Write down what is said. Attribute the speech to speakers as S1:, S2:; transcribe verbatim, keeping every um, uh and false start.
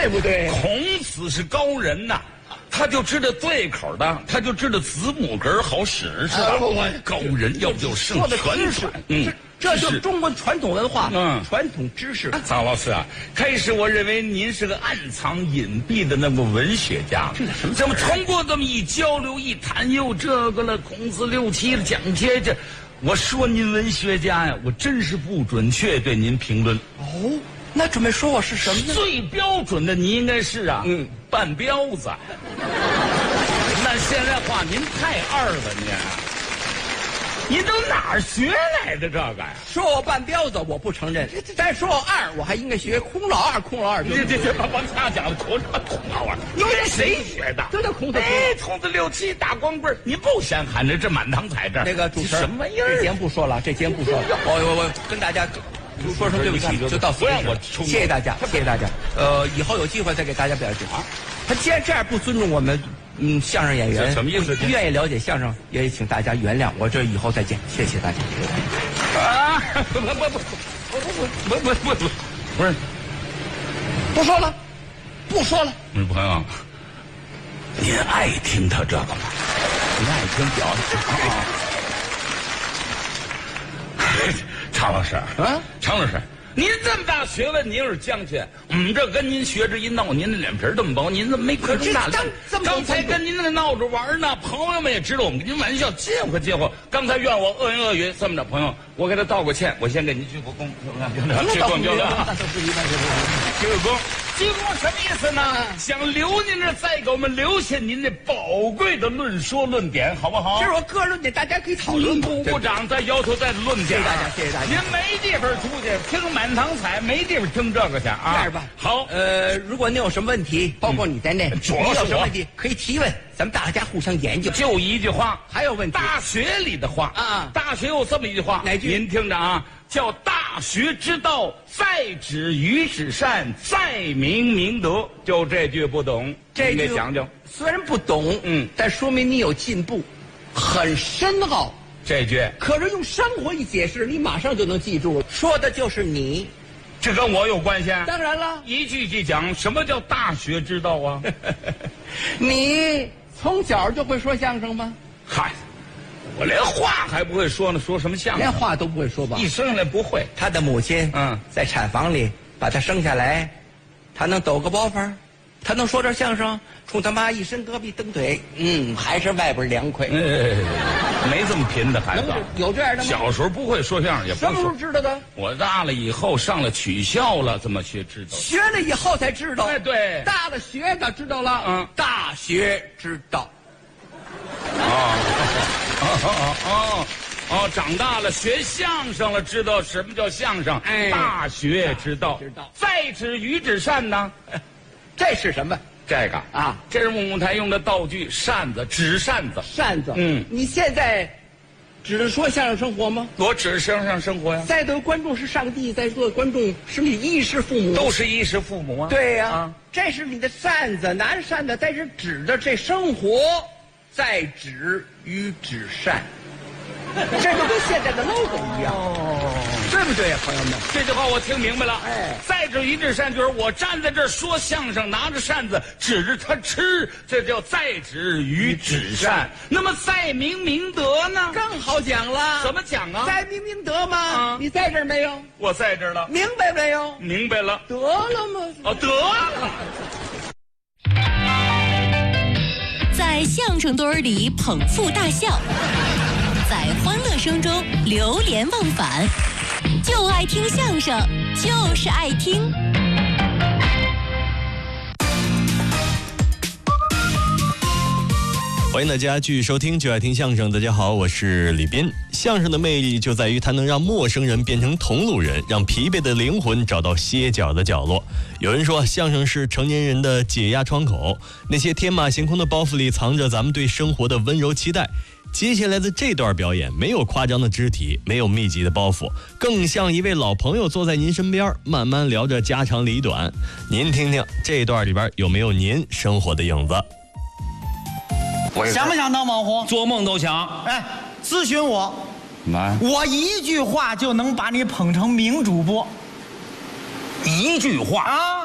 S1: 对不对？
S2: 孔子是高人呐。他就知道对口的，他就知道子母哏好使，是吧？
S1: 我
S2: 高人要不就盛传传，
S1: 嗯，这就是中国传统文化，
S2: 嗯，
S1: 传统知识。
S2: 张老师啊，开始我认为您是个暗藏隐蔽的那么文学家，
S1: 这什么？
S2: 怎么通过这么一交流一谈，又这个了，孔子六七了，讲些这，我说您文学家呀，我真是不准确对您评论。
S1: 哦。那准备说我是什么呢？
S2: 最标准的你应该是啊，嗯，半彪子。那现在话您太二了，您，您都哪儿学来的这个呀？
S1: 说我半彪子，我不承认。再说我二，我还应该学孔老二，孔老二。
S2: 这这这，把往下讲的孔孔老二，你跟谁学的？
S1: 这叫孔子。
S2: 哎，孔子六七大光棍，你不嫌寒碜，这满堂彩这
S1: 那个主持人
S2: 什么玩意儿？
S1: 这节目不说了，这节目不说了。我我我跟大家。说声对不起，就到此为止。谢谢大家，谢谢大家。呃，以后有机会再给大家表演啊。他既然这样不尊重我们，嗯，相声演员
S2: 什么意思？
S1: 不愿意了解相声，也请大家原谅。我这以后再见，谢谢大家。
S2: 啊！不不不不不不不不不，不是，
S1: 不说了，不说了。
S2: 女朋友，您爱听他这个吗？您爱听表演啊？常老师啊，常老师，您这么大学问，您又是将军，我们这跟您学着一闹，您的脸皮这么薄，您怎么没嗑中大梁？刚才跟您那闹着玩呢，朋友们也知道我们跟您玩笑，借乎借乎。刚才怨我恶言恶语，这么着，朋友，我给他道个歉，我先给您鞠个躬，漂亮漂亮，鞠个躬漂亮啊，鞠个躬。鞠躬什么意思呢？想留您这，再给我们留下您那宝贵的论说论点，好不好？
S1: 这是我个人论点，大家可以讨论。
S2: 部部长再要求再论点。
S1: 谢谢大家，谢谢大家。
S2: 您没地方出去听满堂彩，没地方听这个去啊。
S1: 这样吧，
S2: 好，
S1: 呃，如果您有什么问题，包括你在内，
S2: 主
S1: 要有什么问题可以提问，咱们大家互相研究。
S2: 就一句话，
S1: 还有问题？
S2: 大学里的话
S1: 啊，
S2: 大学有这么一句话，
S1: 哪句？
S2: 您听着啊。叫大学之道，在止于至善，在明明德。就这句不懂，
S1: 这
S2: 句讲究。
S1: 虽然不懂，嗯，但说明你有进步，很深奥。
S2: 这句，
S1: 可是用生活一解释，你马上就能记住了。说的就是你，
S2: 这跟我有关系？
S1: 当然了，
S2: 一句句讲，什么叫大学之道啊？
S1: 你从小就会说相声吗？
S2: 嗨。我连话还不会说呢，说什么相声？
S1: 连话都不会说吧？
S2: 一生下来不会。
S1: 他的母亲
S2: 嗯，
S1: 在产房里把他生下来，他能抖个包袱，他能说点相声，冲他妈一伸胳膊蹬腿，嗯，还是外边凉快。
S2: 哎，没这么贫的孩子，
S1: 有这样的吗？
S2: 小时候不会说相声，也不
S1: 什么时候知道的？
S2: 我大了以后上了曲校了，怎么学知道？
S1: 学了以后才知道。
S2: 哎，对，
S1: 大了学的知道了。
S2: 嗯，
S1: 大学之道。
S2: 哦。哦哦哦哦！长大了学相声了，知道什么叫相声？
S1: 哎，
S2: 大学之道，
S1: 知道。
S2: 在止于至善呢？
S1: 这是什么？
S2: 这个
S1: 啊，
S2: 这是舞台用的道具，扇子，纸扇子。
S1: 扇子。
S2: 嗯，
S1: 你现在只是说相声生活吗？
S2: 我只是相声生活呀。
S1: 在座的观众是上帝，在座的观众是你衣食父母，
S2: 都是衣食父母啊。
S1: 对呀、
S2: 啊，
S1: 这是你的扇子，拿着扇子在这指着这生活。在止于至善，这就跟现在的 logo 一样，哦，对不对呀，朋友们？
S2: 这句话我听明白了。
S1: 哎，
S2: 在止于至善，就是我站在这儿说相声，拿着扇子指着他吃，这叫在止于至善。那么在明明德呢？
S1: 更好讲了。
S2: 怎么讲啊？
S1: 在明明德吗？
S2: 啊，
S1: 你在这儿没有？
S2: 我在这儿了。
S1: 明白没有？
S2: 明白了。
S1: 得了吗？
S2: 哦，得了。
S3: 在相声堆儿里捧腹大笑，在欢乐声中流连忘返，就爱听相声，就是爱听。
S4: 欢迎大家继续收听就爱听相声。大家好，我是李斌。相声的魅力就在于它能让陌生人变成同路人，让疲惫的灵魂找到歇脚的角落。有人说相声是成年人的解压窗口，那些天马行空的包袱里藏着咱们对生活的温柔期待。接下来的这段表演没有夸张的肢体，没有密集的包袱，更像一位老朋友坐在您身边，慢慢聊着家长里短。您听听这段里边有没有您生活的影子？
S5: 想不想当网红？
S6: 做梦都想。
S5: 哎，咨询我，
S6: 来，
S5: 我一句话就能把你捧成名主播。
S6: 一句话
S5: 啊，